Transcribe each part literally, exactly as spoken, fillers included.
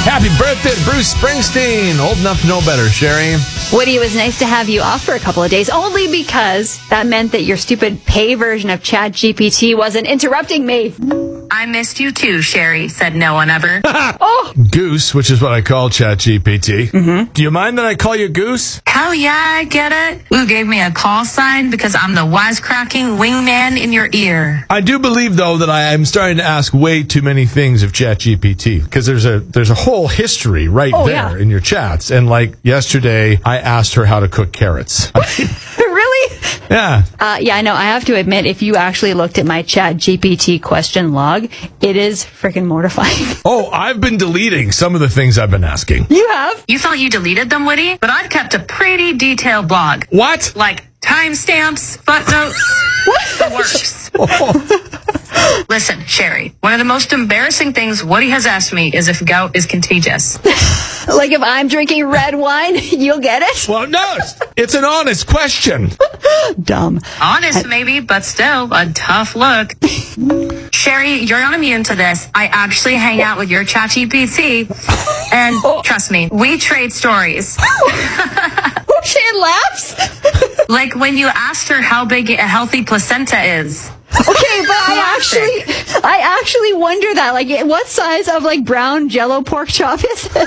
Happy birthday to Bruce Springsteen. Old enough to know better, Sherry. Woody, it was nice to have you off for a couple of days, only because that meant that your stupid pay version of ChatGPT wasn't interrupting me. I missed you too, Sherry, said no one ever. Oh, Goose, which is what I call ChatGPT. Mm-hmm. Do you mind that I call you Goose? Hell yeah, I get it. Lou gave me a call sign because I'm the wisecracking wingman in your ear. I do believe, though, that I am starting to ask way too many things of ChatGPT, because there's a there's a whole history right Oh, there yeah. in your chats. And like yesterday, I asked her how to cook carrots. really? Yeah. Uh, yeah, I know. I have to admit, if you actually looked at my ChatGPT question log, it is freaking mortifying. Oh, I've been deleting some of the things I've been asking. You have? You thought you deleted them, Woody? But I've kept a pretty detailed blog. What? Like timestamps, footnotes, the works. Listen, Sherry, one of the most embarrassing things Woody has asked me is if gout is contagious. Like if I'm drinking red wine, you'll get it? Well, no, it's, it's an honest question. Dumb. Honest, maybe, but still a tough look. Sherry, you're not immune to this. I actually hang out with your ChatGPT, and trust me, we trade stories. She laughs? Like when you asked her how big a healthy placenta is. Okay, but I actually, I actually wonder that. Like, what size of like brown Jello pork chop is it?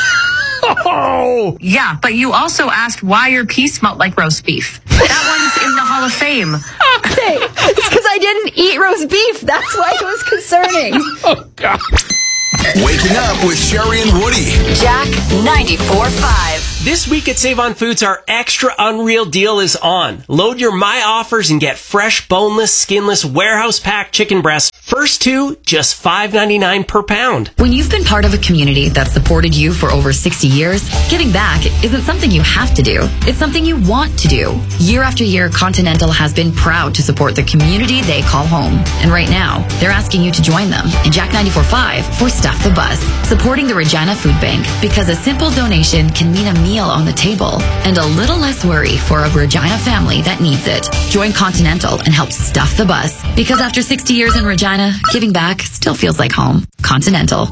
Oh! Yeah, but you also asked why your pee smelled like roast beef. That one's in the Hall of Fame. Okay, it's because I didn't eat roast beef. That's why it was concerning. Oh, God. Waking up with Sherry and Woody. Jack ninety-four point five. This week at Save on Foods, our extra unreal deal is on. Load your My Offers and get fresh, boneless, skinless, warehouse-packed chicken breasts. First two, just five ninety-nine per pound. When you've been part of a community that supported you for over sixty years, giving back isn't something you have to do. It's something you want to do. Year after year, Continental has been proud to support the community they call home. And right now, they're asking you to join them in Jack ninety-four point five for Stuff the Bus, supporting the Regina Food Bank, because a simple donation can mean a meal on the table and a little less worry for a Regina family that needs it. Join Continental and help stuff the bus, because after sixty years in Regina, giving back still feels like home. Continental.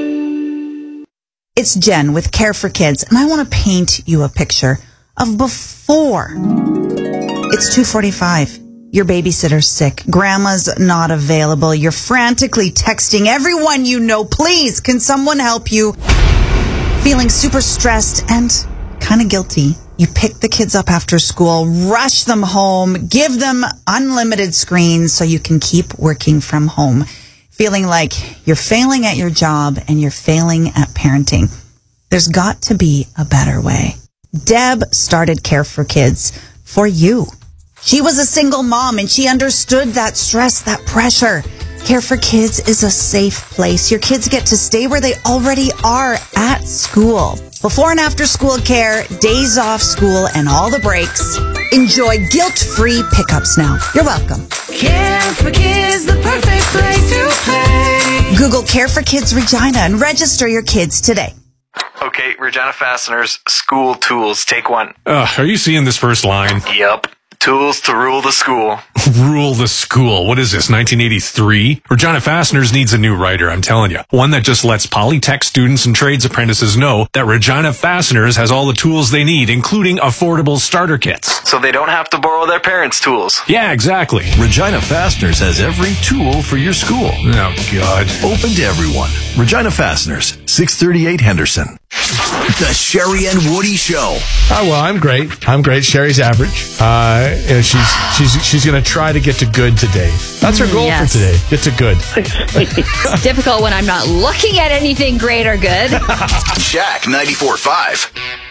It's Jen with Care for Kids, and I want to paint you a picture of before. It's two forty-five. Your babysitter's sick. Grandma's not available. You're frantically texting everyone you know, please, can someone help you? Feeling super stressed and kind of guilty. You pick the kids up after school, rush them home, give them unlimited screens so you can keep working from home. Feeling like you're failing at your job and you're failing at parenting. There's got to be a better way. Deb started Care for Kids for you. She was a single mom and she understood that stress, that pressure. Care for Kids is a safe place. Your kids get to stay where they already are, at school. Before and after school care, days off school, and all the breaks. Enjoy guilt-free pickups now. You're welcome. Care for Kids, the perfect place to play. Google Care for Kids Regina and register your kids today. Okay, Regina Fasteners, school tools, take one. Uh, are you seeing this first line? Yep. Tools to rule the school. Rule the school. What is this, nineteen eighty-three? Regina Fasteners needs a new writer, I'm telling you. One that just lets Polytech students and trades apprentices know that Regina Fasteners has all the tools they need, including affordable starter kits. So they don't have to borrow their parents' tools. Yeah, exactly. Regina Fasteners has every tool for your school. Oh, God. Open to everyone. Regina Fasteners, six thirty-eight Henderson. The Sherry and Woody Show. Oh, well, I'm great. I'm great. Sherry's average. Uh, you know, she's she's she's going to try to get to good today. That's her goal Yes. for today. Get to good. It's difficult when I'm not looking at anything great or good. Jack ninety-four point five.